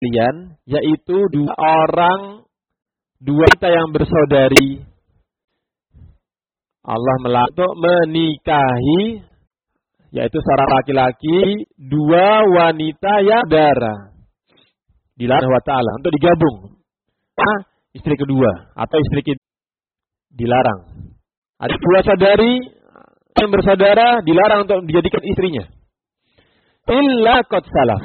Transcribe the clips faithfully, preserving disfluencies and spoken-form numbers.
kalian, yaitu dua orang, dua wanita yang bersaudari. Allah melarang untuk menikahi, yaitu seorang laki-laki, dua wanita yang saudara. Dilarang wa ta'ala untuk digabung. Nah, istri kedua atau istri kedua dilarang. Ada dua saudari yang bersaudara dilarang untuk dijadikan istrinya. Illa qad salaf.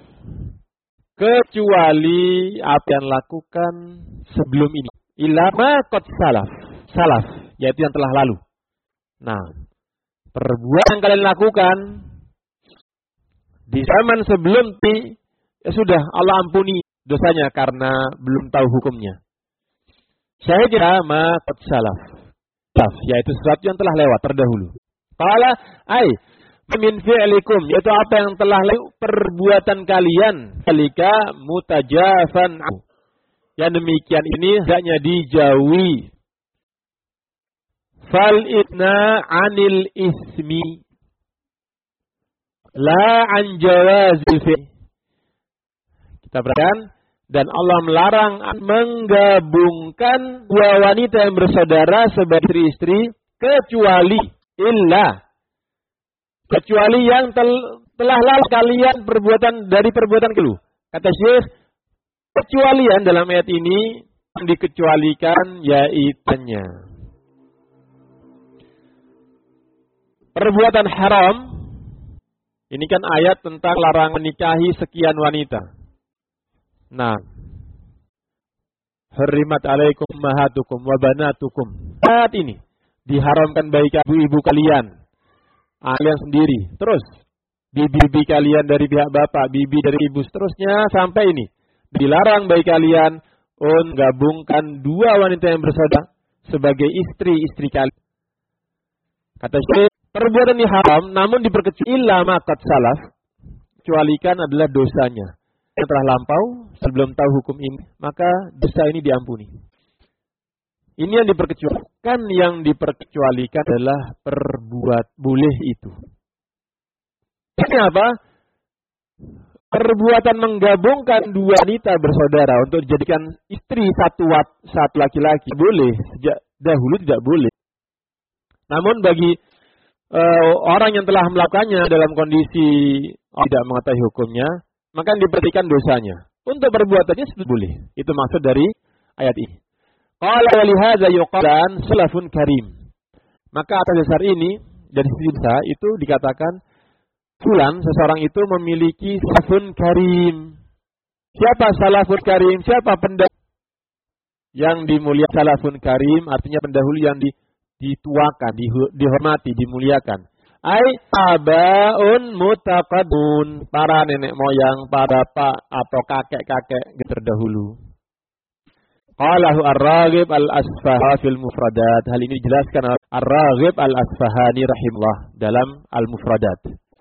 Kecuali apa yang lakukan sebelum ini. Illa ma qad salaf. Salaf, yaitu yang telah lalu. Nah, perbuatan yang kalian lakukan di zaman sebelum ini, ya sudah Allah ampuni dosanya karena belum tahu hukumnya. Syahidina ma qad salaf. Salaf, yaitu sesuatu yang telah lewat terdahulu. Qala ai min fi'likum, yaitu apa yang telah lalu perbuatan kalian, kalika mutajafan. Yang demikian ini hendaknya dijauhi. Fal itna anil ismi la an jawazil fi. Kita perhatikan, dan Allah melarang menggabungkan dua wanita yang bersaudara sebagai istri kecuali illa, kecuali yang tel, telah lalu kalian perbuatan dari perbuatan kelu. Kata Syekh, kecualian dalam ayat ini yang dikecualikan yaitunya perbuatan haram. Ini kan ayat tentang larangan menikahi sekian wanita. Nah, hurrimat alaikum ummahatukum wa banatukum. Saat ini diharamkan bagi ibu-ibu kalian, kalian sendiri, terus bibi-bibi kalian dari pihak bapak, bibi dari ibu, seterusnya sampai ini dilarang bagi kalian untuk gabungkan dua wanita yang bersaudara sebagai istri-istri kalian. Kata Syekh, perbuatan ini haram, namun diperkecil illa ma qad salaf, kecualikan adalah dosanya yang telah lampau sebelum tahu hukum ini, maka dosa ini diampuni. Ini yang diperkecualikan, yang diperkecualikan adalah perbuat boleh itu. Ini apa? Perbuatan menggabungkan dua wanita bersaudara untuk dijadikan istri satu satu laki-laki boleh, sejak dahulu tidak boleh. Namun bagi uh, orang yang telah melakukannya dalam kondisi oh, tidak mengetahui hukumnya, maka diperhatikan dosanya. Untuk perbuatannya sudah boleh. Itu maksud dari ayat ini. Qala wa lihadza yuqalan salafun karim. Maka atas dasar ini dari sisi dosa itu dikatakan fulan, seseorang itu memiliki salafun karim. Siapa salafun karim? Siapa pendahulu yang dimuliakan? Salafun karim artinya pendahulu yang di, dituakan, di, dihormati, dimuliakan. Ai abaun mutaqadun, para nenek moyang, para pak atau kakek-kakek terdahulu. Qalahu Ar-Raghib Al-Asfahani fil Mufradat. Hal ini dijelaskan Ar-Raghib Al-Asfahani rahimahullah dalam Al-Mufradat.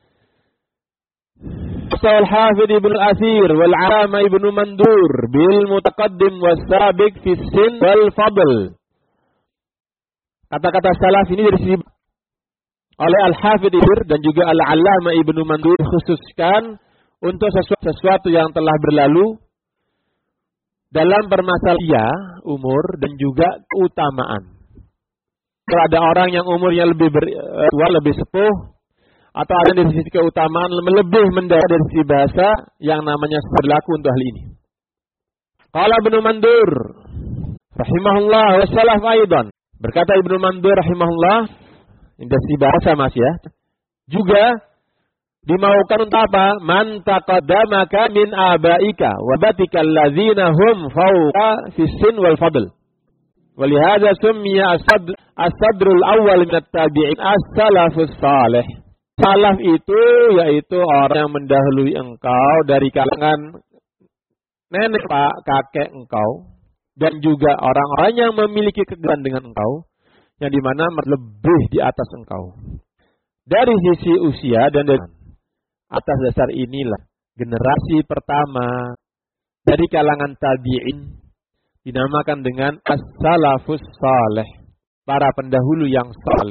Al-Hafidh Ibn Al-Athir wal-Alama Ibn Mandur bil mutaqaddim was-sabiq fi sin wal fadl. Kata-kata salaf ini dari sisi oleh Al-Hafidh dan juga Al-Allama Ibnu Mandur khususkan untuk sesuatu, sesuatu yang telah berlalu dalam permasalahan umur dan juga keutamaan. Kalau ada orang yang umurnya lebih ber, tua, lebih sepuh, atau ada dari sisi keutamaan lebih mendalam dari sisi bahasa yang namanya berlaku untuk hal ini. Qala Ibnu Mandur rahimahullah wa salaf aidan. Berkata Ibnu Mandur rahimahullah, industri bahasa mas ya, juga dimaukan untuk apa? Man taqaddamaka min abaika wa batika alladzina hum fawqa fis sin wal fadl. Walihada summiya as-sadrul awal min at-tabi'in as-salafus salih. Salaf itu yaitu orang yang mendahului engkau dari kalangan nenek pak kakek engkau, dan juga orang-orang yang memiliki kegeran dengan engkau, yang dimana lebih di atas engkau dari sisi usia dan dari atas dasar inilah generasi pertama dari kalangan tabi'in dinamakan dengan as-salafus salih, para pendahulu yang saleh.